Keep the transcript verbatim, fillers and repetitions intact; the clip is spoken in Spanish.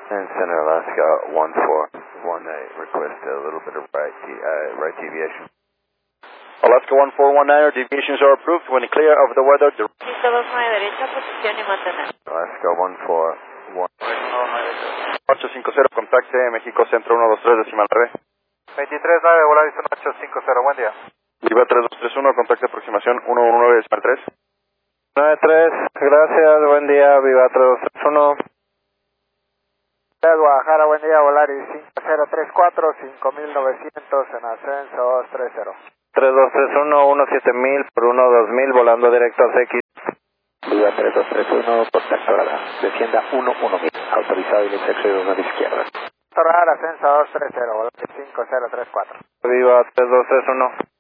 And Center Alaska one four one eight, request a little bit of right, de- uh, right deviation. Alaska one four one nine, deviations are approved. When clear of the weather, the... Pista dos nueve derecha, posición y mantener. Alaska one four one. ocho cinco cero, contacte México Centro uno dos tres, decimal nueve. veintitrés nueve, Volaris ocho cinco cero, buen día. Viva tres dos tres uno, contacte aproximación uno uno nueve, decimal tres. nueve tres, gracias, buen día, Viva tres dos tres uno. Guadalajara, buen día, Volaris cinco cero tres cuatro, cinco mil novecientos en ascenso dos tres cero. tres dos tres uno, uno siete mil por uno dos mil, volando directo a C X. Viva tres dos tres uno, contacto radar, descienda uno uno mil, autorizado y sexo y dos a la izquierda. Radar, ascenso dos tres cero, Volaris cinco cero tres cuatro. Viva tres dos tres uno.